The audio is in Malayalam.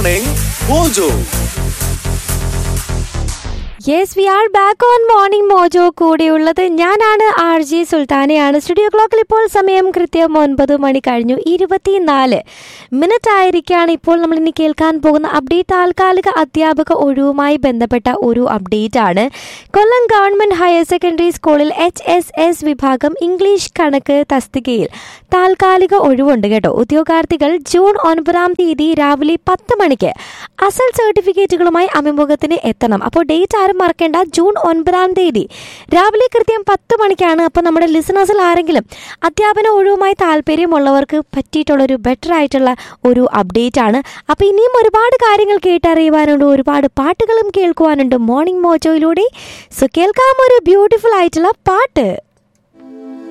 Morning Mojo. Yes we are back on morning mojo. കൂടെയുള്ളത് ഞാനാണ് RJ സുൽത്താനയാണ്. സ്റ്റുഡിയോ ക്ലോക്കിൽ ഇപ്പോൾ സമയം കൃത്യം 9 മണി കഴിഞ്ഞു 24 മിനിറ്റ് ആയിരിക്കുകയാണ്. ഇപ്പോൾ നമ്മൾ ഇനി കേൾക്കാൻ പോകുന്ന അപ്ഡേറ്റ് താൽക്കാലിക അധ്യാപക ഒഴിവുമായി ബന്ധപ്പെട്ട ഒരു അപ്ഡേറ്റ് ആണ്. കൊല്ലം ഗവൺമെന്റ് ഹയർ സെക്കൻഡറി സ്കൂളിൽ HSS വിഭാഗം ഇംഗ്ലീഷ് കണക്ക് തസ്തികയിൽ താൽക്കാലിക ഒഴിവുണ്ട് കേട്ടോ. ഉദ്യോഗാർത്ഥികൾ ജൂൺ 9 രാവിലെ 10 മണിക്ക് അസൽ സർട്ടിഫിക്കറ്റുകളുമായി അഭിമുഖത്തിന് എത്തണം. അപ്പോൾ ഡേറ്റ് ആരും മറക്കേണ്ട, ജൂൺ 9 രാവിലെ കൃത്യം 10 മണിക്കാണ്. അപ്പോൾ നമ്മുടെ ലിസണേഴ്സിൽ ആരെങ്കിലും അധ്യാപന ഒഴിവുമായി താല്പര്യമുള്ളവർക്ക് പറ്റിയിട്ടുള്ളൊരു ബെറ്റർ ആയിട്ടുള്ള ഒരു അപ്ഡേറ്റ് ആണ്. അപ്പോൾ ഇനിയും ഒരുപാട് കാര്യങ്ങൾ കേട്ടറിയുവാനുണ്ട്, ഒരുപാട് പാട്ടുകളും കേൾക്കുവാനുണ്ട് മോർണിംഗ് മോജോയിലൂടെ. സോ കേൾക്കാം ഒരു ബ്യൂട്ടിഫുൾ ആയിട്ടുള്ള പാട്ട്.